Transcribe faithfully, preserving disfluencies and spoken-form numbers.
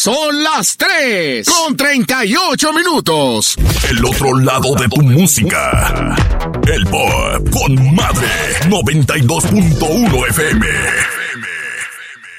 Son las tres con treinta y ocho minutos. El otro lado de tu música. El Pop con Madre noventa y dos punto uno F M.